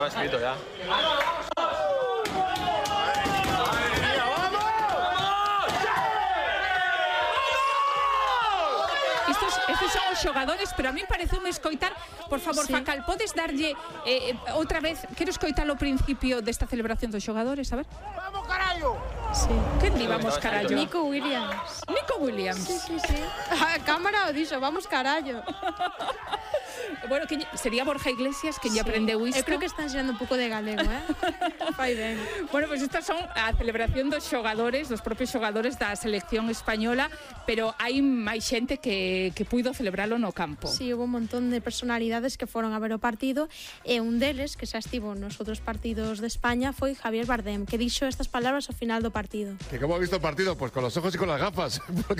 Lo ha escrito ya. Estos son os xogadores, pero a mí pareceume escoitar, por favor, sí. Facal, podes darlle outra vez, quero escoitar o principio desta celebración dos xogadores, a ver. ¡Vamos, carallo! Sí. Quen di vamos, carallo? Nico Williams. Nico Williams. Sí. A cámara o dixo, vamos, carallo. Bueno, que sería Borja Iglesias que lle aprendeu isto. Eu creo que están xerando un pouco de galego, Fai ben. Bueno, pues estas son a celebración dos xogadores, dos propios xogadores da selección española, pero hai máis xente que puido celebralo no campo. Sí, hubo un montón de personalidades que foron a ver o partido, e un deles, que xa estivo nos outros partidos de España, foi Javier Bardem, que dixo estas palabras ao final do partido. ¿Que cómo ha visto el partido? Pues con los ojos y con las gafas,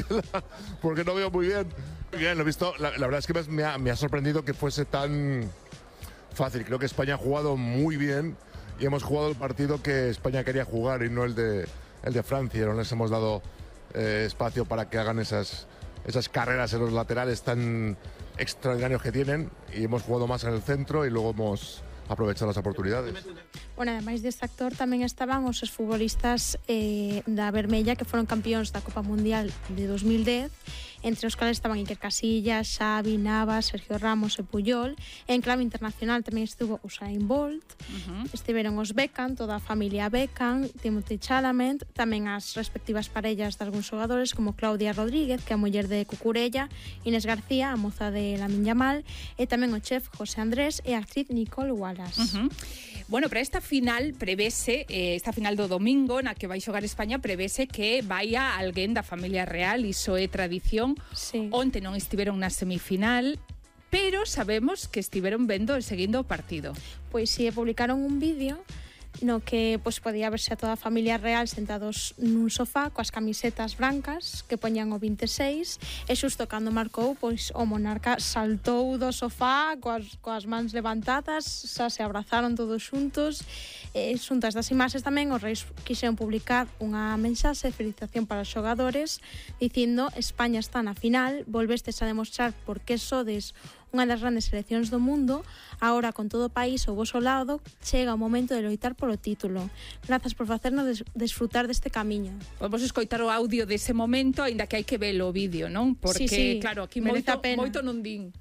porque no veo muy bien. Bien, lo he visto, la verdad es que me ha sorprendido que fuese tan fácil. Creo que España ha jugado muy bien y hemos jugado el partido que España quería jugar y no el de Francia. No les hemos dado espacio para que hagan esas carreras en los laterales tan extraordinarios que tienen, y hemos jugado más en el centro y luego hemos aprovechado las oportunidades. Bueno, ademais deste actor tamén estaban os futbolistas da Vermella, que foron campións da Copa Mundial de 2010, entre os cales estaban Iker Casillas, Xavi, Navas, Sergio Ramos e Puyol. En clave internacional tamén estuvo Usain Bolt, estiveron os Beckham, toda a familia Beckham, Timothée Chalamet, tamén as respectivas parellas de algúns xogadores como Claudia Rodríguez, que é a muller de Cucurella, Inés García, a moza de Lamine Yamal, e tamén o chef José Andrés e a actriz Nicole Wallace. Bueno, para esta final prevese, esta final do domingo na que vai xogar España, prevese que vaia alguén da familia real, iso é tradición. Sí. Onte non estiveron na semifinal, pero sabemos que estiveron vendo e seguindo o partido. Pois si, publicaron un vídeo no que podía verse a toda a familia real sentados nun sofá coas camisetas brancas que poñan o 26, e xusto cando marcou, pois o monarca saltou do sofá coas mans levantadas, xa se abrazaron todos xuntos. Xuntas das imaxes tamén os reis quixeron publicar unha mensaxe de felicitación para os xogadores dicindo: España está na final, volvestes a demostrar por que sodes unha das grandes seleccións do mundo, agora con todo o país ao voso lado chega o momento de loitar polo título. Grazas por facernos desfrutar deste camiño. Podemos escoitar o audio dese momento, aínda que hai que ver o vídeo, non? Porque, sí, claro, aquí moito non din.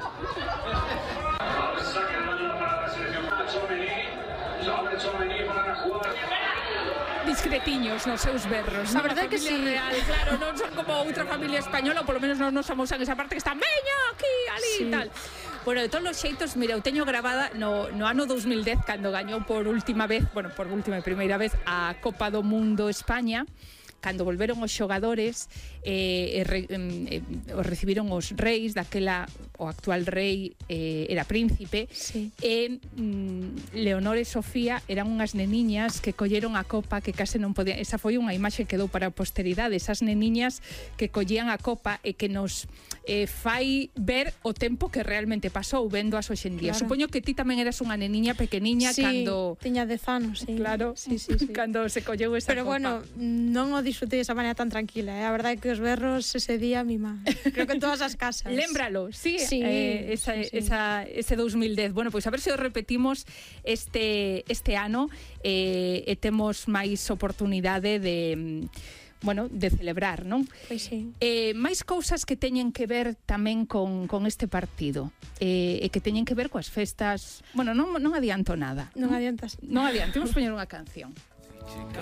Discretiños nos seus berros. A verdade que sí. Real, claro, non son como outra familia española, ou polo menos non nos amosan esa parte que está veña aquí, ali e tal. Bueno, de todos os xeitos, mira, eu teño grabada no ano 2010, cando gañou por última vez, por última e primeira vez, a Copa do Mundo España, cando volveron os xogadores, os recibiron os reis, daquela o actual rei era príncipe, sí. E Leonor e Sofía eran unhas neniñas que colleron a copa, que case non podían, esa foi unha imaxe que quedou para a posteridade, esas neniñas que collían a copa e que nos fai ver o tempo que realmente pasou vendo as hoxe en día. Claro. Supoño que ti tamén eras unha neniña pequeniña, sí, cando... tiña 10 anos, sí. Claro, sí. Cando se colleu esa Pero copa. bueno, non o disfrutei de esa maneira tan tranquila, A verdade é que os berros ese día mima. Creo que en todas as casas. Lémbralo, sí, sí, ese 2010. Bueno, pois a ver se o repetimos este ano e temos máis oportunidade de celebrar, non? Pois sí. Máis cousas que teñen que ver tamén con este partido, e que teñen que ver coas festas. Bueno, non adianto nada. Non adiantas. Non adianto, imos poñer unha canción.